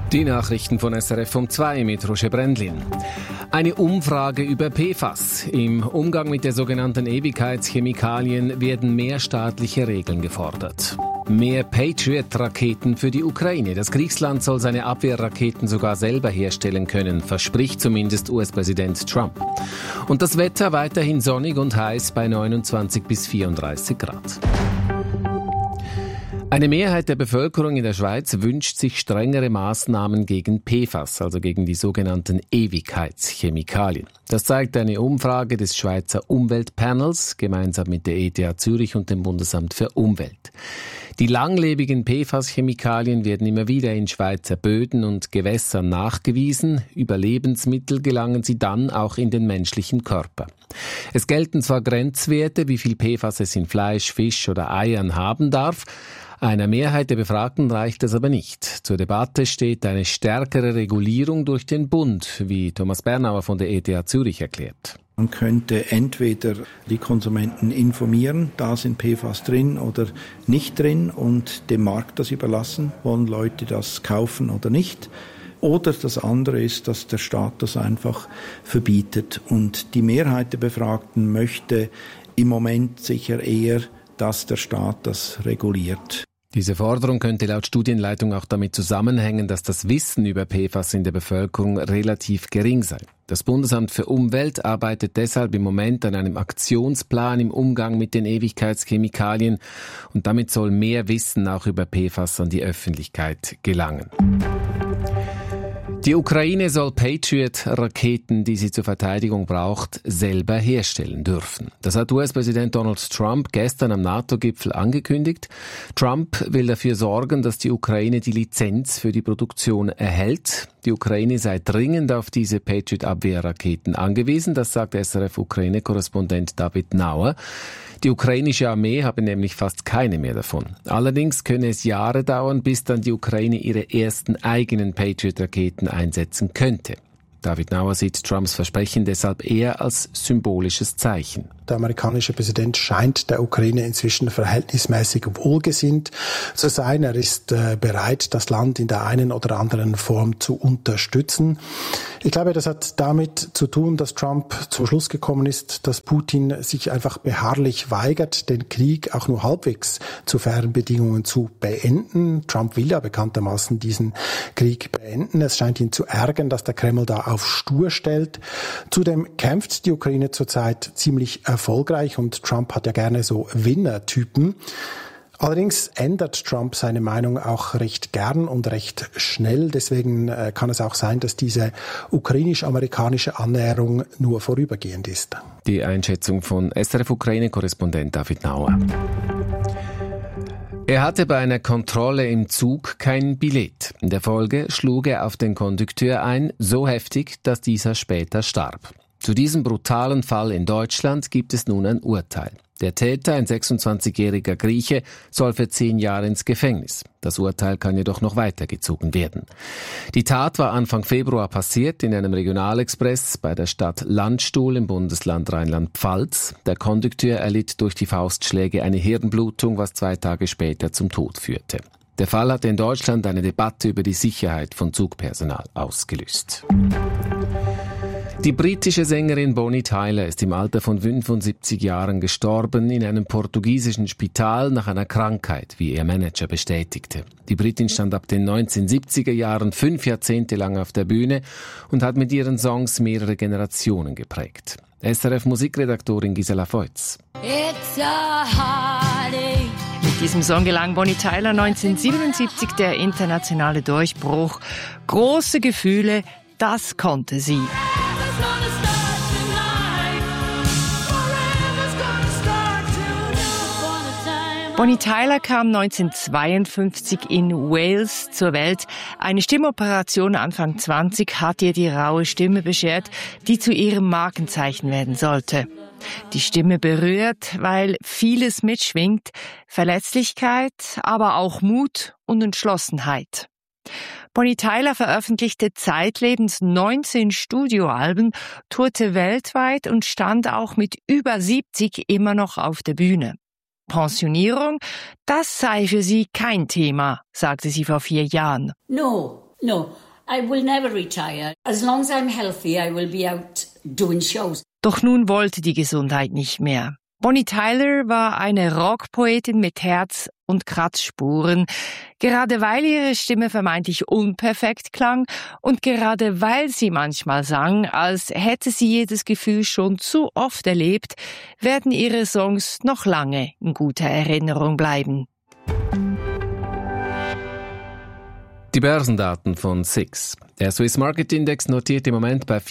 Die Nachrichten von SRF um 2 mit Roger Brendlin. Eine Umfrage über PFAS. Im Umgang mit der sogenannten Ewigkeitschemikalien werden mehr staatliche Regeln gefordert. Mehr Patriot-Raketen für die Ukraine. Das Kriegsland soll seine Abwehrraketen sogar selber herstellen können, verspricht zumindest US-Präsident Trump. Und das Wetter weiterhin sonnig und heiß bei 29 bis 34 Grad. Eine Mehrheit der Bevölkerung in der Schweiz wünscht sich strengere Maßnahmen gegen PFAS, also gegen die sogenannten Ewigkeitschemikalien. Das zeigt eine Umfrage des Schweizer Umweltpanels gemeinsam mit der ETH Zürich und dem Bundesamt für Umwelt. Die langlebigen PFAS-Chemikalien werden immer wieder in Schweizer Böden und Gewässern nachgewiesen. Über Lebensmittel gelangen sie dann auch in den menschlichen Körper. Es gelten zwar Grenzwerte, wie viel PFAS es in Fleisch, Fisch oder Eiern haben darf. Einer Mehrheit der Befragten reicht es aber nicht. Zur Debatte steht eine stärkere Regulierung durch den Bund, wie Thomas Bernauer von der ETH Zürich erklärt. Man könnte entweder die Konsumenten informieren, da sind PFAS drin oder nicht drin und dem Markt das überlassen, wollen Leute das kaufen oder nicht. Oder das andere ist, dass der Staat das einfach verbietet. Und die Mehrheit der Befragten möchte im Moment sicher eher, dass der Staat das reguliert. Diese Forderung könnte laut Studienleitung auch damit zusammenhängen, dass das Wissen über PFAS in der Bevölkerung relativ gering sei. Das Bundesamt für Umwelt arbeitet deshalb im Moment an einem Aktionsplan im Umgang mit den Ewigkeitschemikalien und damit soll mehr Wissen auch über PFAS an die Öffentlichkeit gelangen. Die Ukraine soll Patriot-Raketen, die sie zur Verteidigung braucht, selber herstellen dürfen. Das hat US-Präsident Donald Trump gestern am NATO-Gipfel angekündigt. Trump will dafür sorgen, dass die Ukraine die Lizenz für die Produktion erhält. Die Ukraine sei dringend auf diese Patriot-Abwehrraketen angewiesen, das sagt SRF-Ukraine-Korrespondent David Nauer. Die ukrainische Armee habe nämlich fast keine mehr davon. Allerdings könne es Jahre dauern, bis dann die Ukraine ihre ersten eigenen Patriot-Raketen einsetzen könnte. David Nauer sieht Trumps Versprechen deshalb eher als symbolisches Zeichen. Der amerikanische Präsident scheint der Ukraine inzwischen verhältnismäßig wohlgesinnt zu sein. Er ist bereit, das Land in der einen oder anderen Form zu unterstützen. Ich glaube, das hat damit zu tun, dass Trump zum Schluss gekommen ist, dass Putin sich einfach beharrlich weigert, den Krieg auch nur halbwegs zu fairen Bedingungen zu beenden. Trump will ja bekanntermaßen diesen Krieg beenden. Es scheint ihn zu ärgern, dass der Kreml da auf stur stellt. Zudem kämpft die Ukraine zurzeit ziemlich erfolgreich und Trump hat ja gerne so Winnertypen. Allerdings ändert Trump seine Meinung auch recht gern und recht schnell. Deswegen kann es auch sein, dass diese ukrainisch-amerikanische Annäherung nur vorübergehend ist. Die Einschätzung von SRF-Ukraine-Korrespondent David Nauer. Er hatte bei einer Kontrolle im Zug kein Billett. In der Folge schlug er auf den Kondukteur ein, so heftig, dass dieser später starb. Zu diesem brutalen Fall in Deutschland gibt es nun ein Urteil. Der Täter, ein 26-jähriger Grieche, soll für 10 Jahre ins Gefängnis. Das Urteil kann jedoch noch weitergezogen werden. Die Tat war Anfang Februar passiert in einem Regionalexpress bei der Stadt Landstuhl im Bundesland Rheinland-Pfalz. Der Kondukteur erlitt durch die Faustschläge eine Hirnblutung, was 2 Tage später zum Tod führte. Der Fall hatte in Deutschland eine Debatte über die Sicherheit von Zugpersonal ausgelöst. Die britische Sängerin Bonnie Tyler ist im Alter von 75 Jahren gestorben in einem portugiesischen Spital nach einer Krankheit, wie ihr Manager bestätigte. Die Britin stand ab den 1970er Jahren 5 Jahrzehnte lang auf der Bühne und hat mit ihren Songs mehrere Generationen geprägt. SRF-Musikredaktorin Gisela Voits. Mit diesem Song gelang Bonnie Tyler 1977 der internationale Durchbruch. Große Gefühle, das konnte sie. Bonnie Tyler kam 1952 in Wales zur Welt. Eine Stimmoperation Anfang 20 hat ihr die raue Stimme beschert, die zu ihrem Markenzeichen werden sollte. Die Stimme berührt, weil vieles mitschwingt, Verletzlichkeit, aber auch Mut und Entschlossenheit. Bonnie Tyler veröffentlichte zeitlebens 19 Studioalben, tourte weltweit und stand auch mit über 70 immer noch auf der Bühne. Pensionierung, das sei für sie kein Thema, sagte sie vor 4 Jahren. No, No, I will never retire. As long as I'm healthy, I will be out doing shows. Doch nun wollte die Gesundheit nicht mehr. Bonnie Tyler war eine Rockpoetin mit Herz und Kratzspuren, gerade weil ihre Stimme vermeintlich unperfekt klang und gerade weil sie manchmal sang, als hätte sie jedes Gefühl schon zu oft erlebt, werden ihre Songs noch lange in guter Erinnerung bleiben. Die Börsendaten von SIX. Der Swiss Market Index notiert im Moment bei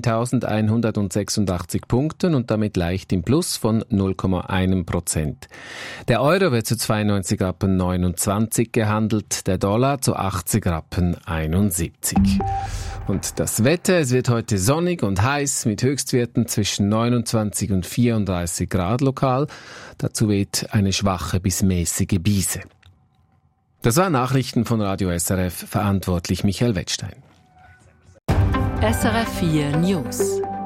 14.186 Punkten und damit leicht im Plus von 0,1%. Der Euro wird zu 92,29 Rappen gehandelt, der Dollar zu 80,71 Rappen. Und das Wetter, es wird heute sonnig und heiß mit Höchstwerten zwischen 29 und 34 Grad lokal. Dazu weht eine schwache bis mäßige Brise. Das waren Nachrichten von Radio SRF, verantwortlich Michael Wettstein. SRF 4 News.